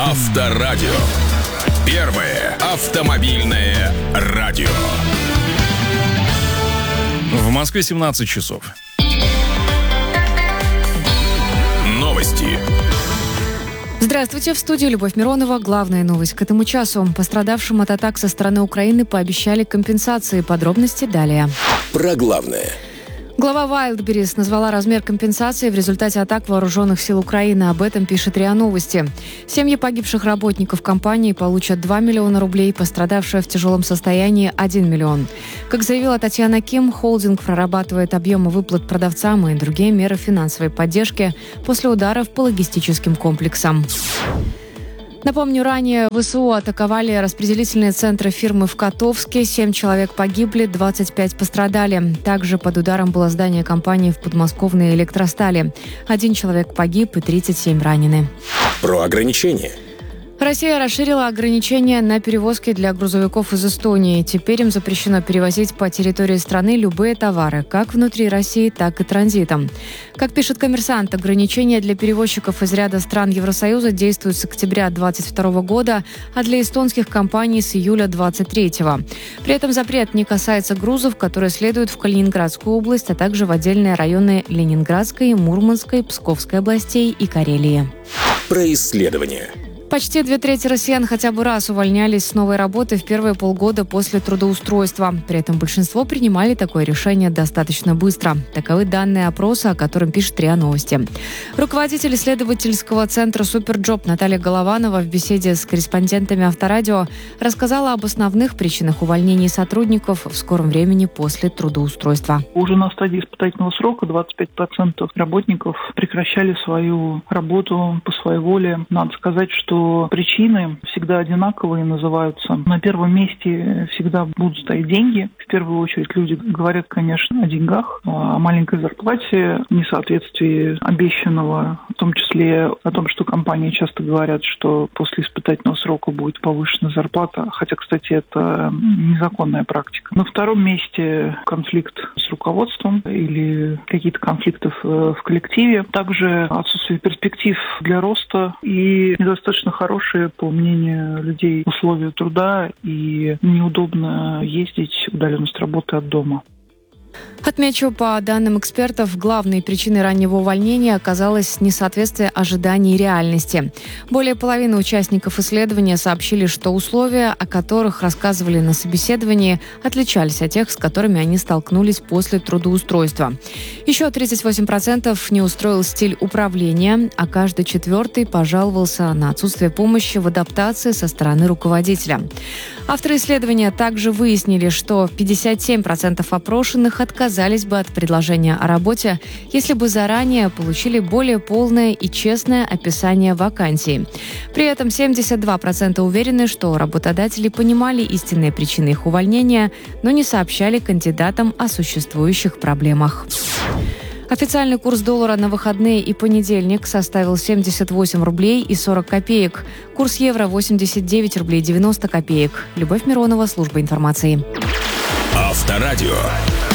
Авторадио. Первое автомобильное радио. В Москве 17 часов. Новости. Здравствуйте, в студии Любовь Миронова. Главная новость к этому часу. Пострадавшим от атак со стороны Украины пообещали компенсации. Подробности далее. Про главное. Глава Wildberries назвала размер компенсации в результате атак вооруженных сил Украины. Об этом пишет РИА Новости. Семьи погибших работников компании получат 2 миллиона рублей, пострадавшие в тяжелом состоянии – 1 миллион. Как заявила Татьяна Ким, холдинг прорабатывает объемы выплат продавцам и другие меры финансовой поддержки после ударов по логистическим комплексам. Напомню, ранее ВСУ атаковали распределительные центры фирмы в Котовске. 7 человек погибли, 25 пострадали. Также под ударом было здание компании в подмосковной Электростали. 1 человек погиб и 37 ранены. Про ограничения. Россия расширила ограничения на перевозки для грузовиков из Эстонии. Теперь им запрещено перевозить по территории страны любые товары, как внутри России, так и транзитом. Как пишет «Коммерсант», ограничения для перевозчиков из ряда стран Евросоюза действуют с октября 2022 года, а для эстонских компаний с июля 2023. При этом запрет не касается грузов, которые следуют в Калининградскую область, а также в отдельные районы Ленинградской, Мурманской, Псковской областей и Карелии. Про исследования. Почти 2/3 россиян хотя бы раз увольнялись с новой работы в первые полгода после трудоустройства. При этом большинство принимали такое решение достаточно быстро. Таковы данные опроса, о котором пишет РИА Новости. Руководитель исследовательского центра «Суперджоп» Наталья Голованова в беседе с корреспондентами Авторадио рассказала об основных причинах увольнений сотрудников в скором времени после трудоустройства. Уже на стадии испытательного срока 25% работников прекращали свою работу по своей воле. Надо сказать, что причины всегда одинаковые называются. На первом месте всегда будут стоять деньги. В первую очередь люди говорят, конечно, о деньгах, о маленькой зарплате, несоответствии обещанного, в том числе о том, что компании часто говорят, что после испытательного срока будет повышена зарплата, хотя, кстати, это незаконная практика. На втором месте конфликт с руководством или какие-то конфликты в коллективе. Также отсутствие перспектив для роста и недостаточно хорошие, по мнению людей, условия труда и неудобно ездить, удаленность работы от дома. Отмечу, по данным экспертов, главной причиной раннего увольнения оказалось несоответствие ожиданий реальности. Более половины участников исследования сообщили, что условия, о которых рассказывали на собеседовании, отличались от тех, с которыми они столкнулись после трудоустройства. Еще 38% не устроил стиль управления, а каждый 4-й пожаловался на отсутствие помощи в адаптации со стороны руководителя. Авторы исследования также выяснили, что 57% опрошенных отказались бы от предложения о работе, если бы заранее получили более полное и честное описание вакансии. При этом 72% уверены, что работодатели понимали истинные причины их увольнения, но не сообщали кандидатам о существующих проблемах. Официальный курс доллара на выходные и понедельник составил 78 рублей и 40 копеек. Курс евро 89 рублей 90 копеек. Любовь Миронова, служба информации. Авторадио.